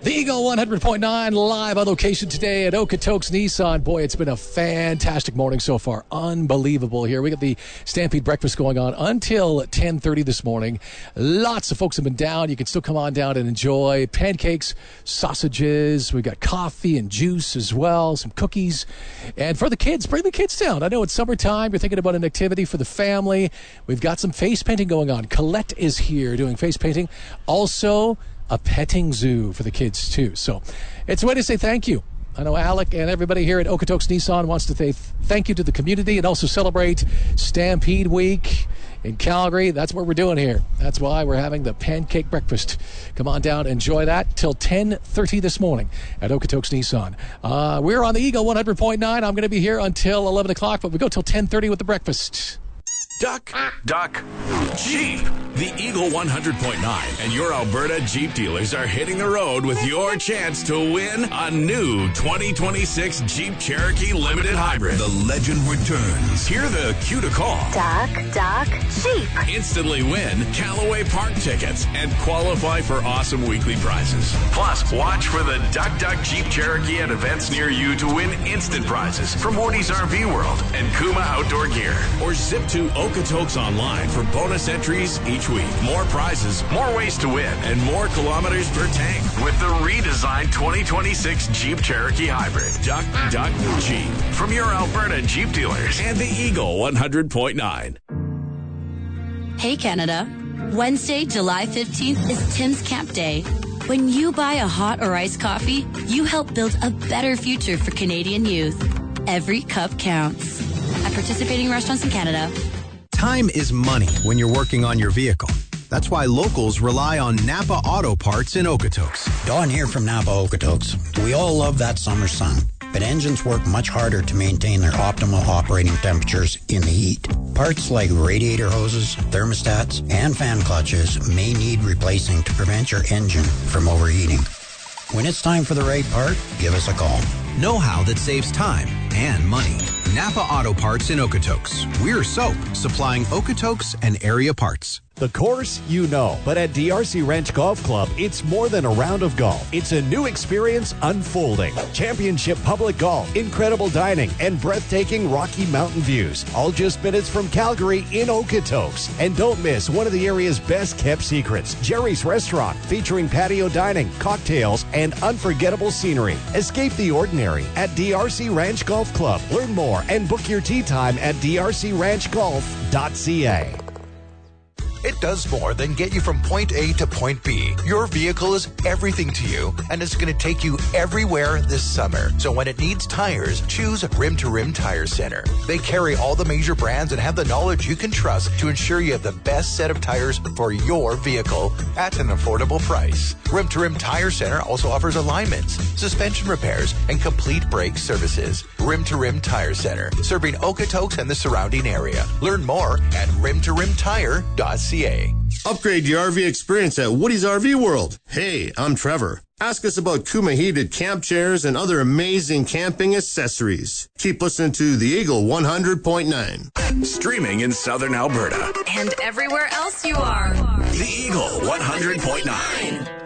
The Eagle 100.9 live on location today at Okotoks Nissan. Boy, it's been a fantastic morning so far. Unbelievable here. We got the Stampede Breakfast going on until 10:30 this morning. Lots of folks have been down. You can still come on down and enjoy pancakes, sausages. We've got coffee and juice as well, some cookies. And for the kids, bring the kids down. I know it's summertime. You're thinking about an activity for the family. We've got some face painting going on. Colette is here doing face painting. Also, a petting zoo for the kids, too. So it's a way to say thank you. I know Alec and everybody here at Okotoks Nissan wants to say thank you to the community and also celebrate Stampede Week in Calgary. That's what we're doing here. That's why we're having the pancake breakfast. Come on down, enjoy that till 10:30 this morning at Okotoks Nissan. We're on the Eagle 100.9. I'm going to be here until 11 o'clock, but we go till 10:30 with the breakfast. Duck, Jeep. The Eagle 100.9 and your Alberta Jeep dealers are hitting the road with your chance to win a new 2026 Jeep Cherokee Limited Hybrid. The legend returns. Hear the cue to call. Duck, Jeep. Instantly win Callaway Park tickets and qualify for awesome weekly prizes. Plus, watch for the Duck Jeep Cherokee at events near you to win instant prizes from Morty's RV World and Kuma Outdoor Gear. Or zip to Okotoks online for bonus entries each week. More prizes, more ways to win, and more kilometers per tank with the redesigned 2026 Jeep Cherokee Hybrid. Duck Jeep. From your Alberta Jeep dealers and the Eagle 100.9. Hey Canada, Wednesday, July 15th is Tim's Camp Day. When you buy a hot or iced coffee, you help build a better future for Canadian youth. Every cup counts. At participating restaurants in Canada. Time is money when you're working on your vehicle. That's why locals rely on Napa Auto Parts in Okotoks. Don here from Napa Okotoks. We all love that summer sun, but engines work much harder to maintain their optimal operating temperatures in the heat. Parts like radiator hoses, thermostats, and fan clutches may need replacing to prevent your engine from overheating. When it's time for the right part, give us a call. Know-how that saves time and money. Napa Auto Parts in Okotoks. We're soap, supplying Okotoks and area parts. The course you know, but at DRC Ranch Golf Club, it's more than a round of golf. It's a new experience unfolding. Championship public golf, incredible dining, and breathtaking Rocky Mountain views. All just minutes from Calgary in Okotoks. And don't miss one of the area's best kept secrets, Jerry's Restaurant, featuring patio dining, cocktails, and unforgettable scenery. Escape the ordinary at DRC Ranch Golf Club. Learn more and book your tee time at drcranchgolf.ca. It does more than get you from point A to point B. Your vehicle is everything to you, and it's going to take you everywhere this summer. So when it needs tires, choose Rim to Rim Tire Center. They carry all the major brands and have the knowledge you can trust to ensure you have the best set of tires for your vehicle at an affordable price. Rim to Rim Tire Center also offers alignments, suspension repairs, and complete brake services. Rim to Rim Tire Center, serving Okotoks and the surrounding area. Learn more at rimtorimtire.ca. Upgrade your RV experience at Woody's RV World. Hey, I'm Trevor. Ask us about Kuma heated camp chairs and other amazing camping accessories. Keep listening to the Eagle 100.9. Streaming in southern Alberta. And everywhere else you are. The Eagle 100.9.